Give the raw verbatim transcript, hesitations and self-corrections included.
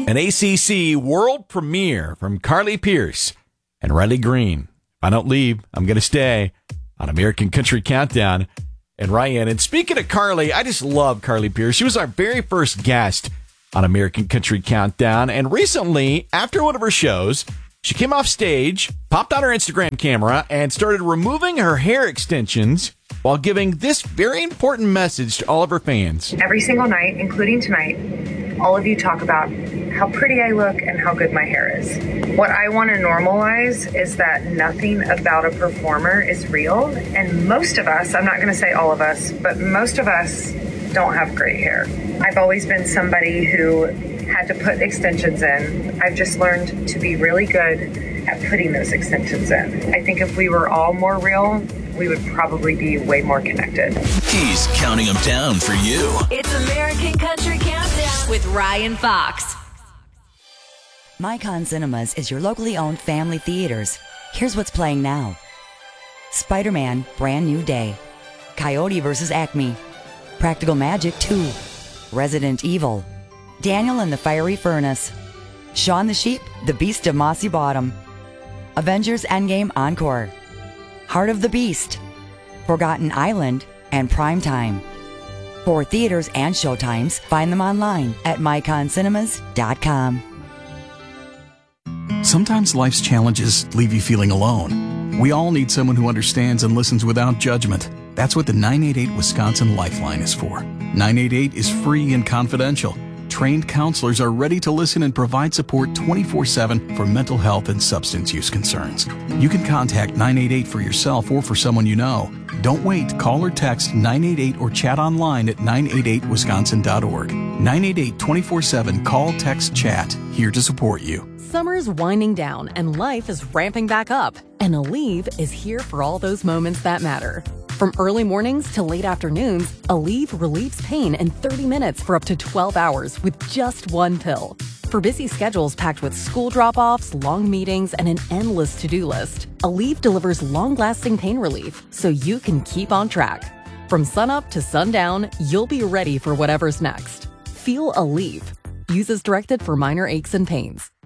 an A C C world premiere from Carly Pearce and Riley Green. If I don't leave, I'm going to stay on American Country Countdown. And Ryan, and speaking of Carly, I just love Carly Pearce. She was our very first guest on American Country Countdown. And recently, after one of her shows, she came off stage, popped on her Instagram camera, and started removing her hair extensions while giving this very important message to all of her fans. Every single night, including tonight, all of you talk about how pretty I look and how good my hair is. What I want to normalize is that nothing about a performer is real, and most of us, I'm not going to say all of us, but most of us don't have great hair. I've always been somebody who had to put extensions in. I've just learned to be really good at putting those extensions in. I think if we were all more real, we would probably be way more connected. He's counting them down for you. It's American Country Countdown with Ryan Fox. Micon Cinemas is your locally owned family theaters. Here's what's playing now. Spider-Man, Brand New Day. Coyote versus Acme. Practical Magic two. Resident Evil. Daniel and the Fiery Furnace. Shaun the Sheep, The Beast of Mossy Bottom. Avengers Endgame Encore. Heart of the Beast. Forgotten Island, and Primetime. For theaters and showtimes, find them online at micon cinemas dot com. Sometimes life's challenges leave you feeling alone. We all need someone who understands and listens without judgment. That's what the nine eight eight Wisconsin Lifeline is for. nine eight eight is free and confidential. Trained counselors are ready to listen and provide support twenty-four seven for mental health and substance use concerns. You can contact nine eight eight for yourself or for someone you know. Don't wait. Call or text nine eight eight or chat online at nine eight eight wisconsin dot org. nine eight eight twenty-four seven Call, Text, Chat. Here to support you. Summer's winding down and life is ramping back up. And Aleve is here for all those moments that matter. From early mornings to late afternoons, Aleve relieves pain in thirty minutes for up to twelve hours with just one pill. For busy schedules packed with school drop-offs, long meetings, and an endless to-do list, Aleve delivers long-lasting pain relief so you can keep on track. From sunup to sundown, you'll be ready for whatever's next. Feel Aleve. Use as directed for minor aches and pains.